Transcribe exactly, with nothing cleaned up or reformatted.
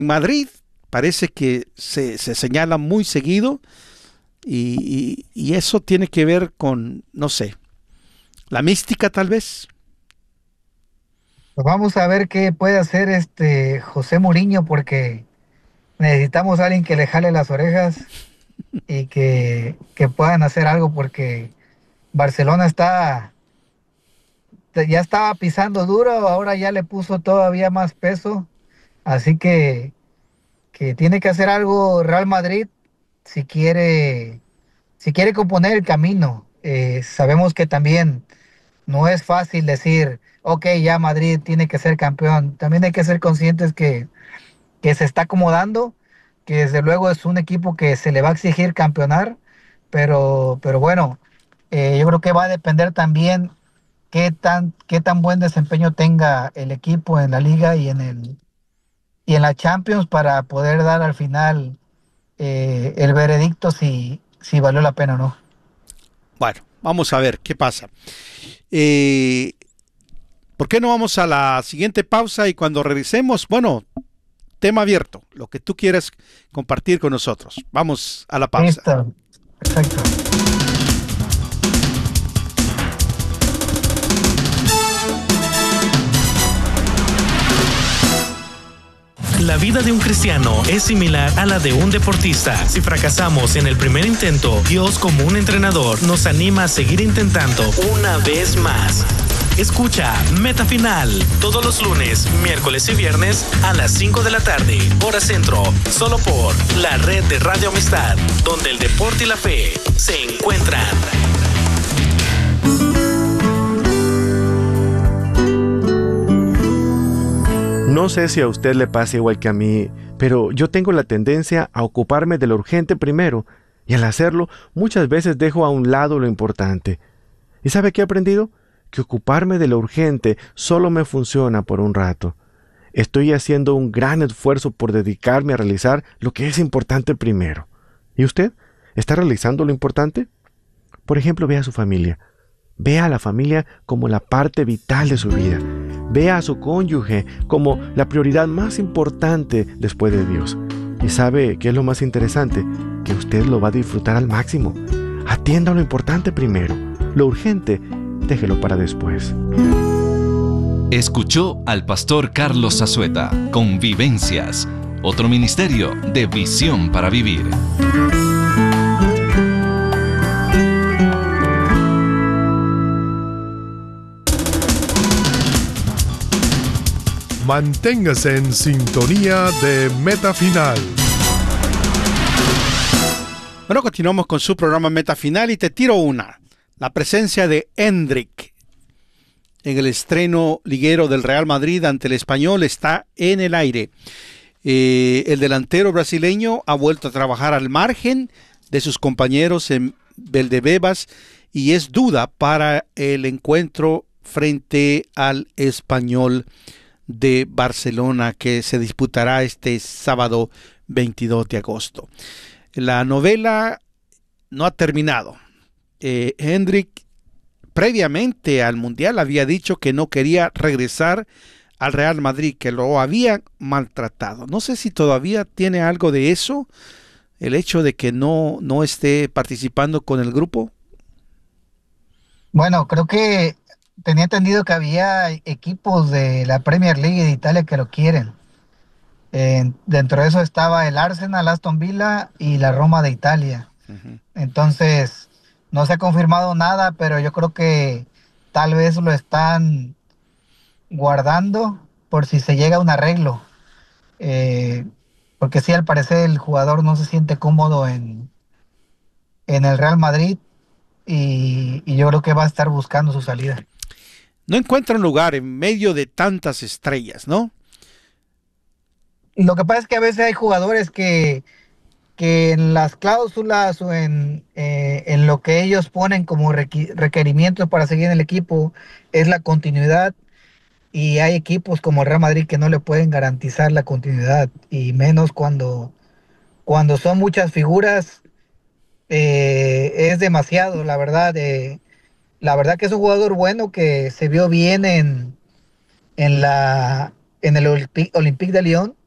Madrid parece que se, se señala muy seguido y, y, y eso tiene que ver con, no sé, la mística tal vez. Pues vamos a ver qué puede hacer este José Mourinho, porque necesitamos a alguien que le jale las orejas y que, que puedan hacer algo, porque Barcelona está, ya estaba pisando duro, ahora ya le puso todavía más peso, así que, que tiene que hacer algo Real Madrid si quiere, si quiere componer el camino. Eh, sabemos que también no es fácil decir, ok, ya Madrid tiene que ser campeón. También hay que ser conscientes que, que se está acomodando, que desde luego es un equipo que se le va a exigir campeonar, pero, pero bueno, eh, yo creo que va a depender también qué tan, qué tan buen desempeño tenga el equipo en la liga y en el, y en la Champions, para poder dar al final eh, el veredicto si, si valió la pena o no. Bueno, vamos a ver qué pasa. Eh, ¿Por qué no vamos a la siguiente pausa y cuando regresemos, bueno, tema abierto, lo que tú quieras compartir con nosotros? Vamos a la pausa. Listo, perfecto. La vida de un cristiano es similar a la de un deportista. Si fracasamos en el primer intento, Dios, como un entrenador, nos anima a seguir intentando una vez más. Escucha Meta Final todos los lunes, miércoles y viernes a las cinco de la tarde, hora centro, solo por la red de Radio Amistad, donde el deporte y la fe se encuentran. No sé si a usted le pasa igual que a mí, pero yo tengo la tendencia a ocuparme de lo urgente primero, y al hacerlo muchas veces dejo a un lado lo importante. ¿Y sabe qué he aprendido? Que ocuparme de lo urgente solo me funciona por un rato. Estoy haciendo un gran esfuerzo por dedicarme a realizar lo que es importante primero. ¿Y usted? ¿Está realizando lo importante? Por ejemplo, vea a su familia. Vea a la familia como la parte vital de su vida. Vea a su cónyuge como la prioridad más importante después de Dios. ¿Y sabe qué es lo más interesante? Que usted lo va a disfrutar al máximo. Atienda lo importante primero. Lo urgente, déjelo para después. Escuchó al pastor Carlos Azueta con Vivencias, otro ministerio de visión para vivir. Manténgase en sintonía de Meta Final. Bueno, continuamos con su programa Meta Final y te tiro una. La presencia de Endrick en el estreno liguero del Real Madrid ante el Español está en el aire. Eh, el delantero brasileño ha vuelto a trabajar al margen de sus compañeros en Valdebebas y es duda para el encuentro frente al Español de Barcelona, que se disputará este sábado veintidós de agosto. La novela no ha terminado. Eh, Hendrik previamente al Mundial había dicho que no quería regresar al Real Madrid, que lo habían maltratado. No sé si todavía tiene algo de eso, el hecho de que no, no esté participando con el grupo. Bueno, creo que tenía entendido que había equipos de la Premier League de Italia que lo quieren. Eh, dentro de eso estaba el Arsenal, Aston Villa y la Roma de Italia. Uh-huh. Entonces, no se ha confirmado nada, pero yo creo que tal vez lo están guardando por si se llega a un arreglo. Eh, porque sí, al parecer el jugador no se siente cómodo en, en el Real Madrid y, y yo creo que va a estar buscando su salida. No encuentra un lugar en medio de tantas estrellas, ¿no? Lo que pasa es que a veces hay jugadores que, que en las cláusulas o en, eh, en lo que ellos ponen como requ- requerimientos para seguir en el equipo es la continuidad, y hay equipos como el Real Madrid que no le pueden garantizar la continuidad, y menos cuando, cuando son muchas figuras. Eh, es demasiado, la verdad. Eh, la verdad que es un jugador bueno que se vio bien en, en, la, en el Olympique, Olympique de Lyon,